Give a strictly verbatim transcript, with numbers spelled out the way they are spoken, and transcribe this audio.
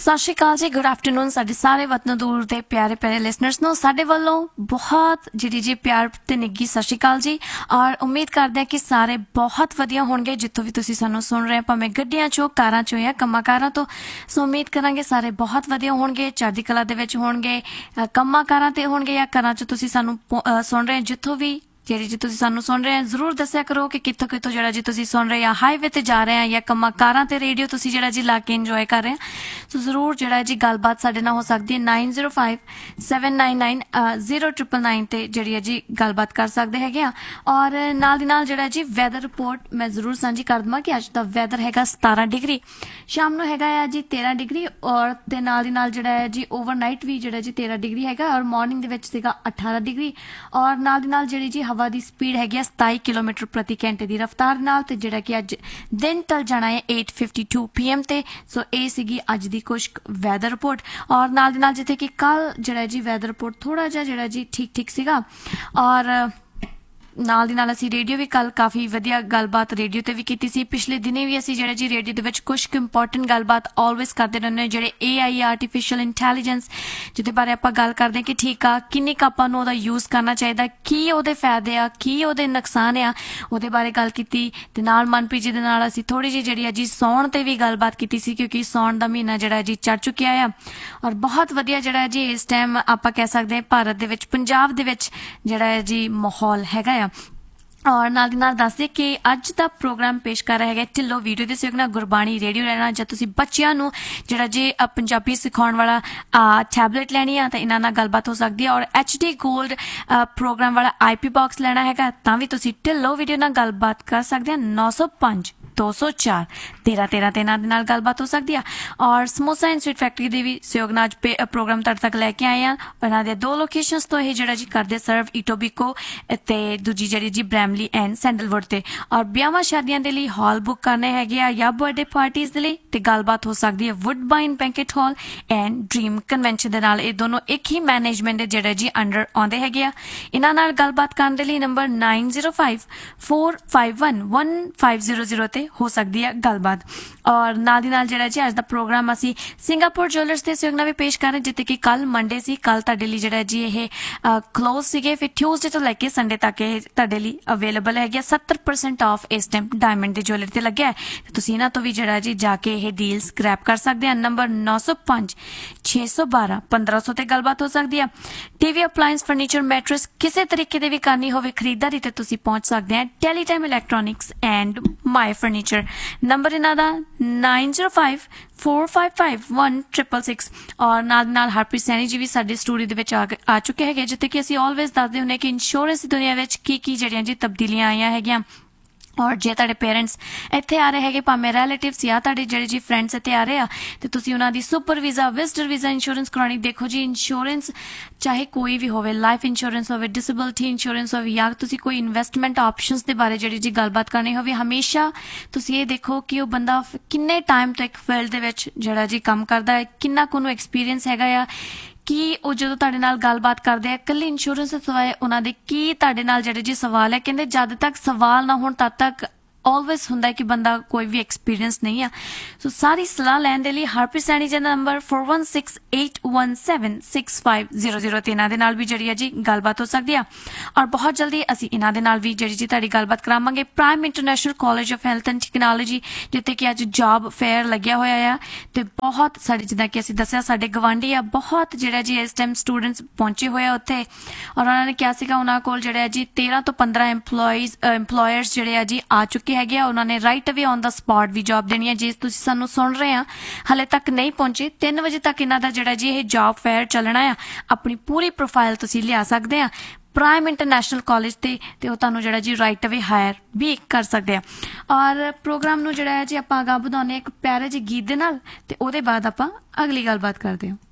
ਸਤਿ ਸ਼੍ਰੀ ਅਕਾਲ ਜੀ, good afternoon ਸਾਡੇ ਸਾਰੇ ਵਤਨ ਦੂਰ ਦੇ ਪਿਆਰੇ ਪਿਆਰੇ ਲਿਸਨਰਸ ਨੂੰ ਸਾਡੇ ਵੱਲੋਂ ਬਹੁਤ ਜਿਹੜੀ ਜੀ ਪਿਆਰ ਤੇ ਨਿੱਘੀ ਸਤਿ ਸ਼੍ਰੀ ਅਕਾਲ ਜੀ। ਔਰ ਉਮੀਦ ਕਰਦੇ ਹਾਂ ਕਿ ਸਾਰੇ ਬਹੁਤ ਵਧੀਆ ਹੋਣਗੇ ਜਿੱਥੋਂ ਵੀ ਤੁਸੀਂ ਸਾਨੂੰ ਸੁਣ ਰਹੇ ਹੋ, ਭਾਵੇਂ ਗੱਡੀਆਂ ਚੋਂ, ਕਾਰਾਂ ਚੋਂ ਜਾਂ ਕੰਮਾਂ ਕਾਰਾਂ ਤੋਂ। ਸੋ ਉਮੀਦ ਕਰਾਂਗੇ ਸਾਰੇ ਬਹੁਤ ਵਧੀਆ ਹੋਣਗੇ, ਚੜ੍ਹਦੀ ਕਲਾ ਦੇ ਵਿੱਚ ਹੋਣਗੇ, ਕੰਮਾਂ ਕਾਰਾਂ ਤੇ ਹੋਣਗੇ ਜਾਂ ਘਰਾਂ 'ਚ ਤੁਸੀਂ ਸਾਨੂੰ ਸੁਣ ਰਹੇ ਜਿੱਥੋਂ ਵੀ ਜਿਹੜੀ ਜੀ ਤੁਸੀਂ ਸਾਨੂੰ ਸੁਣ ਰਹੇ ਹੋ। ਜ਼ਰੂਰ ਦੱਸਿਆ ਕਰੋ ਕਿ ਕਿੱਥੋਂ ਕਿੱਥੋਂ ਜਿਹੜਾ ਜੀ ਤੁਸੀਂ ਸੁਣ ਰਹੇ ਆ, ਹਾਈਵੇ ਤੇ ਜਾ ਰਹੇ ਆ ਜਾਂ ਕੰਮਾਂ ਕਾਰਾਂ ਤੇ ਰੇਡੀਓ ਤੁਸੀਂ ਜਿਹੜਾ ਜੀ ਲਾ ਕੇ ਇੰਜੋਏ ਕਰ ਰਹੇ ਆ। ਸੋ ਜ਼ਰੂਰ ਜਿਹੜਾ ਜੀ ਗੱਲਬਾਤ ਸਾਡੇ ਨਾਲ ਹੋ ਸਕਦੀ ਹੈ nine zero five seven nine nine zero triple nine ਤੇ ਜਿਹੜੀ ਹੈ ਜੀ ਗੱਲਬਾਤ ਕਰ ਸਕਦੇ ਹੈਗੇ ਆ। ਔਰ ਨਾਲ ਦੀ ਨਾਲ ਜਿਹੜਾ ਜੀ ਵੈਦਰ ਰਿਪੋਰਟ ਮੈਂ ਜ਼ਰੂਰ ਸਾਂਝੀ ਕਰ ਦੇਵਾਂ ਕਿ ਅੱਜ ਦਾ ਵੈਦਰ ਹੈਗਾ ਸਤਾਰਾਂ ਡਿਗਰੀ, ਸ਼ਾਮ ਨੂੰ ਹੈਗਾ ਆ ਜੀ ਤੇਰਾਂ ਡਿਗਰੀ, ਔਰ ਤੇ ਨਾਲ ਦੀ ਨਾਲ ਜਿਹੜਾ ਹੈ ਜੀ ਓਵਰਨਾਈਟ ਵੀ ਜਿਹੜਾ ਜੀ ਤੇਰਾਂ ਡਿਗਰੀ ਹੈਗਾ, ਔਰ ਮਾਰਨਿੰਗ ਦੇ ਵਿੱਚ ਸੀਗਾ ਅਠਾਰਾਂ ਡਿਗਰੀ। ਔਰ ਨਾਲ ਦੀ ਨਾਲ ਜਿਹੜੀ ਜੀ ਹਵਾ ਦੀ ਸਪੀਡ ਹੈਗੀ ਆ ਸਤਾਈ ਕਿਲੋਮੀਟਰ ਪ੍ਰਤੀ ਘੰਟੇ ਦੀ ਰਫ਼ਤਾਰ ਨਾਲ, ਤੇ ਜਿਹੜਾ ਕਿ ਅੱਜ ਦਿਨ ਢਲ ਜਾਣਾ ਹੈ ਅੱਠ ਫਿਫਟੀ ਟੂ ਪੀ ਐਮ ਤੇ। ਸੋ ਇਹ ਸੀਗੀ ਅੱਜ ਦੀ ਕੁਛ ਵੈਦਰ ਰਿਪੋਰਟ। ਔਰ ਨਾਲ ਦੀ ਨਾਲ ਜਿੱਥੇ ਕਿ ਕੱਲ ਜਿਹੜਾ ਜੀ ਵੈਦਰ ਰਿਪੋਰਟ ਥੋੜਾ ਜਿਹਾ ਜਿਹੜਾ ਜੀ ਠੀਕ ਠੀਕ ਸੀਗਾ, ਔਰ ਨਾਲ ਦੀ ਨਾਲ ਅਸੀਂ ਰੇਡੀਓ ਵੀ ਕੱਲ ਕਾਫੀ ਵਧੀਆ ਗੱਲਬਾਤ ਰੇਡੀਓ ਤੇ ਵੀ ਕੀਤੀ ਸੀ। ਪਿਛਲੇ ਦਿਨੇ ਵੀ ਅਸੀਂ ਜਿਹੜੇ ਜੀ ਰੇਡੀਓ ਦੇ ਵਿੱਚ ਕੁਛ ਕੁ ਇੰਪੋਰਟੈਂਟ ਗੱਲਬਾਤ ਆਲਵੇਜ਼ ਕਰਦੇ ਰਹਿੰਦੇ ਹਾਂ, ਜਿਹੜੇ ਏ ਆਈ ਆਰਟੀਫਿਸ਼ੀਅਲ ਇੰਟੈਲੀਜੈਂਸ ਜਿਹਦੇ ਬਾਰੇ ਆਪਾਂ ਗੱਲ ਕਰਦੇ ਹਾਂ ਕਿ ਠੀਕ ਆ ਕਿੰਨੀ ਕੁ ਆਪਾਂ ਨੂੰ ਉਹਦਾ ਯੂਜ਼ ਕਰਨਾ ਚਾਹੀਦਾ, ਕੀ ਉਹਦੇ ਫਾਇਦੇ ਆ, ਕੀ ਉਹਦੇ ਨੁਕਸਾਨ ਆ, ਉਹਦੇ ਬਾਰੇ ਗੱਲ ਕੀਤੀ। ਤੇ ਨਾਲ ਮਨਪ੍ਰੀਤ ਜੀ ਦੇ ਨਾਲ ਅਸੀਂ ਥੋੜੀ ਜਿਹੀ ਜਿਹੜੀ ਆ ਜੀ ਸੌਣ ਤੇ ਵੀ ਗੱਲਬਾਤ ਕੀਤੀ ਸੀ, ਕਿਉਂਕਿ ਸੌਣ ਦਾ ਮਹੀਨਾ ਜਿਹੜਾ ਜੀ ਚੜ ਚੁੱਕਿਆ ਆ। ਔਰ ਬਹੁਤ ਵਧੀਆ ਜਿਹੜਾ ਜੀ ਇਸ ਟਾਈਮ ਆਪਾਂ ਕਹਿ ਸਕਦੇ ਹਾਂ ਭਾਰਤ ਦੇ ਵਿੱਚ, ਪੰਜਾਬ ਦੇ ਵਿੱਚ ਜਿਹੜਾ ਹੈ ਜੀ ਮਾਹੌਲ ਹੈਗਾ ਆ। ਔਰ ਨਾਲ ਦੀ ਨਾਲ ਦੱਸਦੇ ਕਿ ਅੱਜ ਦਾ ਪ੍ਰੋਗਰਾਮ ਪੇਸ਼ ਕਰ ਰਿਹਾ ਹੈਗਾ ਢਿੱਲੋਂ ਵੀਡੀਓ ਦੇ ਸਹਿਯੋਗ ਨਾਲ ਗੁਰਬਾਣੀ ਰੇਡੀਓ ਲੈਣਾ। ਜਾਂ ਤੁਸੀਂ ਬੱਚਿਆਂ ਨੂੰ ਜਿਹੜਾ ਜੇ ਪੰਜਾਬੀ ਸਿਖਾਉਣ ਵਾਲਾ ਟੈਬਲੇਟ ਲੈਣੀ ਆ ਤਾਂ ਇਹਨਾਂ ਨਾਲ ਗੱਲਬਾਤ ਹੋ ਸਕਦੀ ਹੈ। ਔਰ ਐਚ ਡੀ ਗੋਲਡ ਪ੍ਰੋਗਰਾਮ ਵਾਲਾ ਆਈ ਪੀ ਬਾਕਸ ਲੈਣਾ ਹੈਗਾ ਤਾਂ ਵੀ ਤੁਸੀਂ ਢਿੱਲੋਂ ਵੀਡੀਓ ਨਾਲ ਗੱਲਬਾਤ ਕਰ ਸਕਦੇ ਆ। ਨੌ ਸੌ ਪੰਜ ਦੋ ਸੌ ਚਾਰ ਤੇਰਾਂ ਤੇਰਾਂ ਤੇ ਇਹਨਾਂ ਦੇ ਨਾਲ ਗੱਲਬਾਤ ਹੋ ਸਕਦੀ ਆ। ਔਰ ਸਮੋਸਾ ਐਂਡ ਸਵੀਟ ਫੈਕਟਰੀ ਦੇ ਵੀ ਸਹਿਯੋਗ ਨਾਲ ਅੱਜ ਪ੍ਰੋਗਰਾਮ ਤੁਹਾਡੇ ਤੱਕ ਲੈ ਕੇ ਆਏ ਆ। ਉਹਨਾਂ ਦੇ ਦੋ ਲੋਕੇਸ਼ਨਸ ਤੋਂ ਇਹ ਜਿਹੜਾ ਜੀ ਕਰਦੇ ਸਰਵ ਈਟੋਬੀਕੋ ਤੇ ਦੂਜੀ ਜਿਹੜੀ ਜੀ ਬ੍ਰੈਮਲੀ ਐਂਡ ਸੈਂਡਲਵੁੱਡ ਤੇ। ਔਰ ਵਿਆਹਾਂ ਸ਼ਾਦੀਆਂ ਦੇ ਲਈ ਹਾਲ ਬੁੱਕ ਕਰਨੇ ਹੈਗੇ ਆ ਜਾਂ ਬਰਥਡੇ ਪਾਰਟੀਜ਼ ਦੇ ਲਈ ਤੇ ਗੱਲਬਾਤ ਹੋ ਸਕਦੀ ਹੈ ਵੁੱਡਬਾਈਨ banquet hall and dream convention ਦੇ ਨਾਲ। ਇਹ ਦੋਨੋਂ ਇੱਕ ਹੀ ਮੈਨੇਜਮੈਂਟ ਦੇ ਜਿਹੜੇ ਜੀ ਅੰਡਰ ਆਉਂਦੇ ਹੈਗੇ ਆ। ਇਹਨਾਂ ਨਾਲ ਗੱਲਬਾਤ ਕਰਨ ਦੇ ਲਈ number nine zero five four five one one five zero zero ਤੇ ਹੋ ਸਕਦੀ ਹੈ ਗੱਲਬਾਤ। ਔਰ ਨਾਲ ਦੀ ਨਾਲ ਜਿਹੜਾ ਜੀ ਅੱਜ ਦਾ ਪ੍ਰੋਗਰਾਮ ਅਸੀਂ ਸਿੰਗਾਪੁਰ ਜੁਐਲਰਸ ਦੇ ਸਹਿਯੋਗ ਨਾਲ ਵੀ ਪੇਸ਼ ਕਰ ਰਹੇ, ਜਿੱਥੇ ਕਿ ਕੱਲ ਮੰਡੇ ਸੀ, ਕੱਲ ਤੁਹਾਡੇ ਲਈ ਜਿਹੜਾ ਜੀ ਇਹ ਕਲੋਜ਼ ਸੀਗੇ, ਫਿਰ ਟਿਊਜ਼ਡੇ ਤੋਂ ਲੈ ਕੇ ਸੰਡੇ ਤੱਕ ਇਹ ਤੁਹਾਡੇ ਲਈ ਅਵੇਲੇਬਲ ਹੈਗੇ। ਸੱਤਰ ਪਰਸੈਂਟ ਆਫ ਇਸ ਟਾਈਮ ਡਾਇਮੰਡ ਦੀ ਜੁਐਲਰੀ ਤੇ ਲੱਗਿਆ ਹੈ, ਤੁਸੀਂ ਇਹਨਾਂ ਤੋਂ ਵੀ ਜਿਹੜਾ ਜੀ ਜਾ ਕੇ ਇਹ ਡੀਲ ਸਕ੍ਰੈਪ ਕਰ ਸਕਦੇ ਆ। ਨੰਬਰ ਨੌ ਸੌ ਪੰਜ ਛੇ ਸੌ ਬਾਰਾਂ ਪੰਦਰਾਂ ਸੌ ਤੇ ਗੱਲਬਾਤ ਹੋ ਸਕਦੀ ਆ। ਟੀਵੀ ਅਪਲਾਇੰਸ ਫਰਨੀਚਰ ਮੈਟਰਸ ਕਿਸੇ ਤਰੀਕੇ ਦੇ ਵੀ ਕਰਨੀ ਹੋਵੇ ਖਰੀਦਦਾਰੀ ਤੇ ਤੁਸੀਂ ਪਹੁੰਚ ਸਕਦੇ ਆ ਟੈਲੀਟਾਈਮ electronics and my furniture. Number ਇਹਨਾਂ ਦਾ nine zero five four five five one triple six. ਔਰ ਨਾਲ ਨਾਲ ਹਰਪ੍ਰੀਤ ਸੈਣੀ ਜੀ ਵੀ ਸਾਡੇ ਸਟੂਡੀਓ ਦੇ ਵਿੱਚ ਆ ਚੁੱਕੇ ਹੈਗੇ, ਜਿੱਥੇ ਕਿ ਅਸੀਂ ਆਲਵੇਜ਼ ਦੱਸਦੇ ਹੁੰਦੇ ਕਿ ਇੰਸ਼ੋਰੈਂਸ ਦੀ ਦੁਨੀਆ ਵਿੱਚ ਕੀ ਕੀ ਜਿਹੜੀਆਂ ਜੀ ਤਬਦੀਲੀਆਂ ਆਈਆਂ ਹੈਗੀਆਂ। ਔਰ ਜੇ ਤੁਹਾਡੇ ਪੇਰੈਂਟਸ ਇੱਥੇ ਆ ਰਹੇ ਹੈਗੇ, ਭਾਵੇਂ ਰਿਲੇਟਿਵਸ ਜਾਂ ਤੁਹਾਡੇ ਜਿਹੜੇ ਜੀ ਫਰੈਂਡਸ ਇੱਥੇ ਆ ਰਹੇ ਆ, ਤੇ ਤੁਸੀਂ ਉਹਨਾਂ ਦੀ super visa, visitor visa insurance ਕਰਾਉਣੀ। ਦੇਖੋ ਜੀ ਇੰਸ਼ੋਰੈਂਸ ਚਾਹੇ ਕੋਈ ਵੀ ਹੋਵੇ, ਲਾਈਫ ਇੰਸ਼ੋਰੈਂਸ ਹੋਵੇ, ਡਿਸੇਬਿਲਿਟੀ ਇੰਸ਼ੋਰੈਂਸ ਹੋਵੇ, ਜਾਂ ਤੁਸੀਂ ਕੋਈ ਇਨਵੈਸਟਮੈਂਟ ਆਪਸ਼ਨਸ ਦੇ ਬਾਰੇ ਜਿਹੜੀ ਜੀ ਗੱਲਬਾਤ ਕਰਨੀ ਹੋਵੇ, ਹਮੇਸ਼ਾ ਤੁਸੀਂ ਇਹ ਦੇਖੋ ਕਿ ਉਹ ਬੰਦਾ ਕਿੰਨੇ ਟਾਈਮ ਤੋਂ ਇੱਕ ਫੀਲਡ ਦੇ ਵਿੱਚ ਜਿਹੜਾ ਜੀ ਕੰਮ ਕਰਦਾ ਹੈ, ਕਿੰਨਾ ਕੁ ਉਹਨੂੰ ਐਕਸਪੀਰੀਅੰਸ ਹੈਗਾ ਆ, ਕਿ ਉਹ ਜਦੋਂ ਤੁਹਾਡੇ ਨਾਲ ਗੱਲਬਾਤ ਕਰਦੇ ਆ ਇਕੱਲੀ ਇੰਸ਼ੋਰੈਂਸ ਤੋਂ ਸਿਵਾਏ ਉਹਨਾਂ ਦੇ ਕੀ ਤੁਹਾਡੇ ਨਾਲ ਜਿਹੜੇ ਜੀ ਸਵਾਲ ਹੈ, ਕਹਿੰਦੇ ਜਦ ਤੱਕ ਸਵਾਲ ਨਾ ਹੋਣ ਤਦ ਤੱਕ ਆਲਵੇਜ਼ ਹੁੰਦਾ ਕਿ ਬੰਦਾ ਕੋਈ ਵੀ ਐਕਸਪੀਰੀਅੰਸ ਨਹੀਂ ਆ। ਸੋ ਸਾਰੀ ਸਲਾਹ ਲੈਣ ਦੇ ਲਈ ਹਰਪ੍ਰੀਤ ਸੈਣੀ ਜੀ ਦਾ number four one six eight one seven six five zero zero ਤੇ ਇਹਨਾਂ ਦੇ ਨਾਲ ਵੀ ਜਿਹੜੀ ਹੈ ਜੀ ਗੱਲਬਾਤ ਹੋ ਸਕਦੀ ਆ। ਔਰ ਬਹੁਤ ਜਲਦੀ ਅਸੀਂ ਇਹਨਾਂ ਦੇ ਨਾਲ ਵੀ ਜਿਹੜੀ ਜੀ ਤੁਹਾਡੀ ਗੱਲਬਾਤ ਕਰਾਵਾਂਗੇ prime international college of health and technology, ਜਿੱਥੇ ਕਿ ਅੱਜ ਜੌਬ ਫੇਅਰ ਲੱਗਿਆ ਹੋਇਆ ਆ। ਤੇ ਬਹੁਤ ਸਾਡੇ ਜਿੱਦਾਂ ਕਿ ਅਸੀਂ ਦੱਸਿਆ ਸਾਡੇ ਗਵਾਂਢੀ ਆ, ਬਹੁਤ ਜਿਹੜਾ ਜੀ ਇਸ ਟਾਈਮ ਸਟੂਡੈਂਟਸ ਪਹੁੰਚੇ ਹੋਏ ਆ ਉੱਥੇ। ਔਰ ਉਹਨਾਂ ਨੇ ਕਿਹਾ ਸੀਗਾ ਉਹਨਾਂ ਕੋਲ ਜਿਹੜਾ ਜੀ ਤੇਰਾਂ ਤੋਂ ਪੰਦਰਾਂ ਇੰਪਲੋਈਜ਼ ਇੰਪਲੋਇਰਸ ਜਿਹੜੇ ਆ ਜੀ ਆ ਚੁੱਕੇ ਹੈਗੇ ਆ। ਉਹਨਾਂ ਨੇ ਰਾਈਟ ਅਵੇ on the spot we job ਦੇਣੀ ਹੈ। ਜੇ ਤੁਸੀਂ ਸਾਨੂੰ ਸੁਣ ਰਹੇ ਆ ਹਾਲੇ ਤੱਕ ਨਹੀਂ ਪਹੁੰਚੇ, ਤਿੰਨ ਵਜੇ ਤੱਕ ਇਹਨਾਂ ਦਾ ਜਿਹੜਾ ਜੀ ਇਹ ਜੌਬ ਫੇਅਰ ਚੱਲਣਾ ਆ। ਆਪਣੀ ਪੂਰੀ ਪ੍ਰੋਫਾਈਲ ਤੁਸੀਂ ਲਿਆ ਸਕਦੇ ਆ ਪ੍ਰਾਈਮ ਇੰਟਰਨੈਸ਼ਨਲ ਕਾਲਜ ਤੇ, ਤੇ ਉਹ ਤੁਹਾਨੂੰ ਜਿਹੜਾ ਜੀ ਰਾਈਟ ਅਵੇ ਹਾਇਰ ਵੀ ਕਰ ਸਕਦੇ ਆ। ਔਰ ਪ੍ਰੋਗਰਾਮ ਨੂੰ ਜਿਹੜਾ ਹੈ ਜੀ ਆਪਾਂ ਅਗਾਂਹ ਵਧਾਉਂਦੇ ਇੱਕ ਪਿਆਰੇ ਜਿਹੇ ਗੀਤ ਦੇ ਨਾਲ, ਤੇ ਉਹਦੇ ਬਾਅਦ ਆਪਾਂ ਅਗਲੀ ਗੱਲਬਾਤ ਕਰਦੇ ਹਾਂ।